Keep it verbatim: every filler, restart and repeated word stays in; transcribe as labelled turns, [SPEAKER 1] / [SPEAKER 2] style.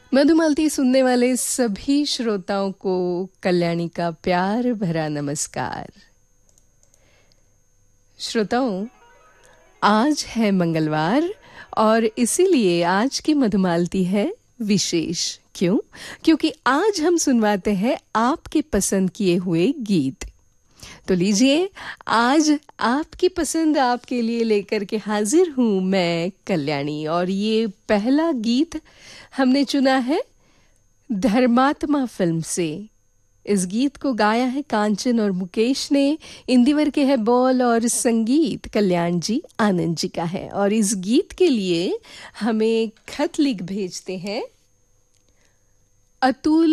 [SPEAKER 1] मधुमालती सुनने वाले सभी श्रोताओं को कल्याणी का प्यार भरा नमस्कार। श्रोताओं, आज है मंगलवार और इसीलिए आज की मधुमालती है विशेष। क्यों? क्योंकि आज हम सुनवाते हैं आपके पसंद किए हुए गीत। तो लीजिए, आज आपकी पसंद आपके लिए लेकर के हाजिर हूँ मैं कल्याणी, और ये पहला गीत हमने चुना है धर्मात्मा फिल्म से। इस गीत को गाया है कांचन और मुकेश ने। इंदिवर के है बोल और संगीत कल्याण जी आनंद जी का है। और इस गीत के लिए हमें खत लिख भेजते हैं अतुल